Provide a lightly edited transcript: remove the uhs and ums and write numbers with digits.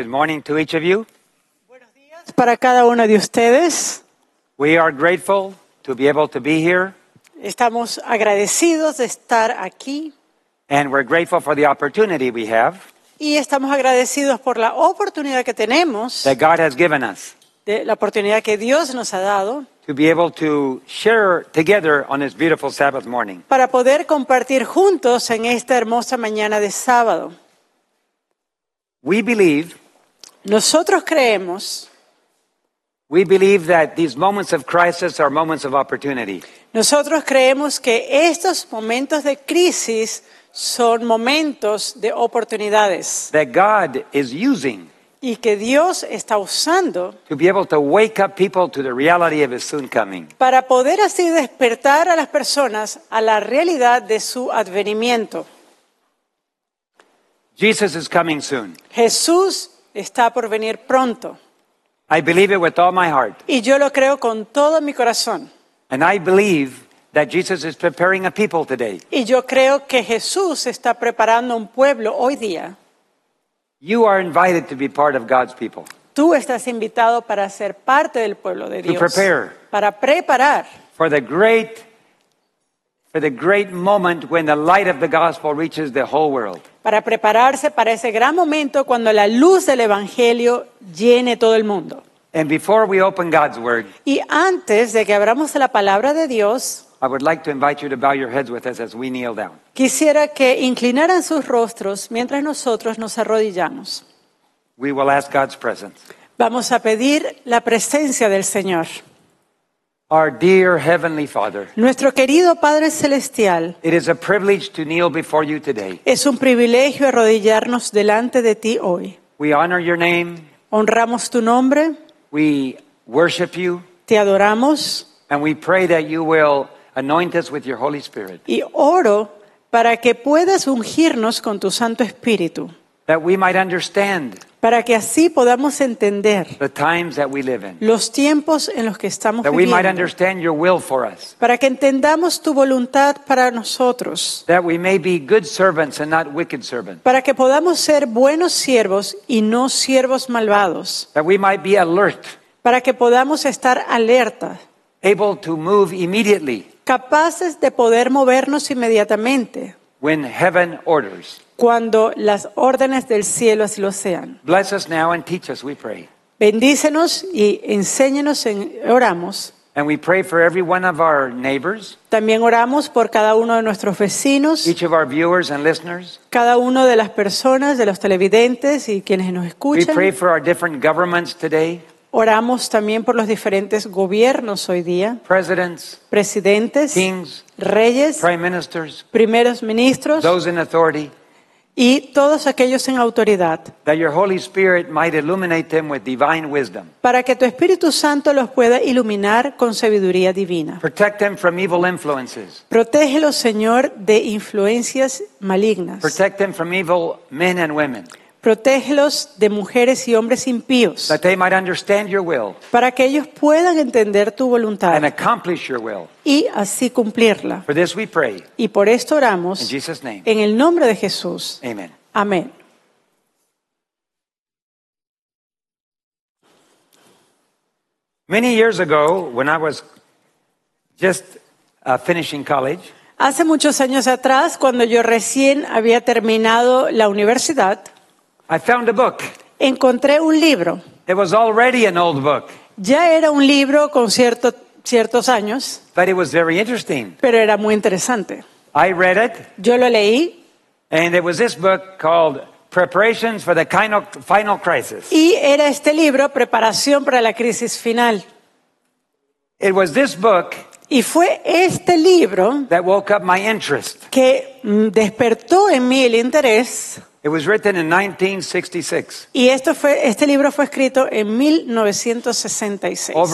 Good morning to each of you. Para cada uno de ustedes, We are grateful to be able to be here, estamos agradecidos de estar aquí and we're grateful for the opportunity we have y estamos agradecidos por la oportunidad que tenemos, that God has given us de la oportunidad que Dios nos ha dado to be able to share together on this beautiful Sabbath morning. para poder compartir juntos en esta hermosa mañana de sábado. We believe Nosotros that these moments of crisis are moments of opportunity. creemos que estos momentos de crisis son momentos de oportunidades That God is using y que Dios está usando to be able to wake up people to the reality of His soon coming. para poder así despertar a las personas a la realidad de su advenimiento. Jesus is coming soon. Jesús está por venir pronto I believe it with all my heart. y yo lo creo con todo mi corazón. And I believe that Jesus is preparing a people today. Y yo creo que Jesús está preparando un pueblo hoy día. You are invited to be part of God's people. Tú estás invitado para ser parte del pueblo de Dios. prepare. Para preparar For the great moment when the light of the gospel reaches the whole world. para prepararse para ese gran momento cuando la luz del evangelio llene todo el mundo. And before we open God's word, Y antes de que abramos la palabra de Dios, I would like to invite you to bow your heads with us as we kneel down. quisiera que inclinaran sus rostros mientras nosotros nos arrodillamos. We will ask God's presence. Vamos a pedir la presencia del Señor. Our dear Heavenly Father, Nuestro querido Padre Celestial, it is a privilege to kneel before you today. es un privilegio arrodillarnos delante de ti hoy. We honor your name, Honramos tu nombre, we worship you, te adoramos and we pray that you will anoint us with your Holy Spirit, y oro para que puedas ungirnos con tu Santo Espíritu, that we might understand para que así podamos entender the times that we live in, los tiempos en los que estamos that we might viviendo, understand your will for us, para que entendamos tu voluntad para nosotros, that we may be good servants and not wicked servants, para que podamos ser buenos siervos y no siervos malvados, that we might be alert, para que podamos estar alerta, able to move immediately capaces de poder movernos inmediatamente when heaven orders. cuando las órdenes del cielo así lo sean. Bless us now and teach us, we pray. Bendícenos y enséñanos, oramos. And we pray for every one of our neighbors, También oramos por cada uno de nuestros vecinos, each of our viewers and listeners. cada uno de las personas, de los televidentes y quienes nos We escuchan. pray for our different governments today, Oramos también por los diferentes gobiernos hoy día, presidents, presidentes, kings, reyes, prime ministers, primeros ministros those in authority, y todos aquellos en autoridad, that your Holy Spirit might illuminate them with divine wisdom. para que tu Espíritu Santo los pueda iluminar con sabiduría divina. Protect them from evil influences. Protégelos, Señor, de influencias malignas. Protect them from evil men and women, Protégelos de mujeres y hombres impíos, that they might understand your will para que ellos puedan entender tu voluntad and accomplish your will. y así cumplirla. For this we pray. Y por esto In oramos Jesus' name, en el nombre de Jesús. amen. Amén. Many years ago, when I was just finishing college, Hace muchos años atrás, cuando yo recién había terminado la universidad, I found a book. encontré un libro. It was already an old book, Ya era un libro con ciertos años, but it was very interesting. pero era muy interesante. I read it, Yo lo leí and it was this book called Preparations for the Final Crisis. y era este libro, Preparación para la crisis final. It was this book Y fue este libro that woke up my interest. que despertó en mí el interés. It was written in 1966. Y este libro fue escrito en 1966.